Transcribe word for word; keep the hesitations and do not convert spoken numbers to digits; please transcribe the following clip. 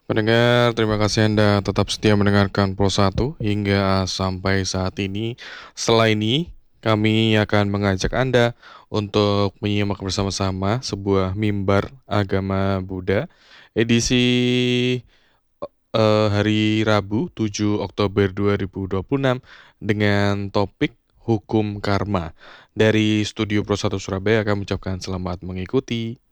Pendengar, terima kasih Anda tetap setia mendengarkan Pro satu hingga sampai saat ini. Setelah ini, kami akan mengajak Anda untuk menyimak bersama-sama sebuah mimbar agama Buddha edisi eh, hari Rabu tujuh Oktober dua ribu dua puluh enam dengan topik hukum karma. Dari Studio Pro satu Surabaya kami ucapkan selamat mengikuti.